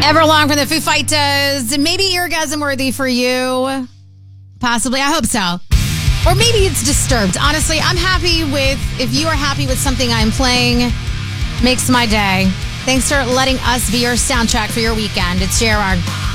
Everlong from the Foo Fighters. Maybe Eargasm worthy for you. Possibly. I hope so. Or maybe it's Disturbed. Honestly, I'm happy with, if you are happy with something I'm playing, makes my day. Thanks for letting us be your soundtrack for your weekend. It's JRR.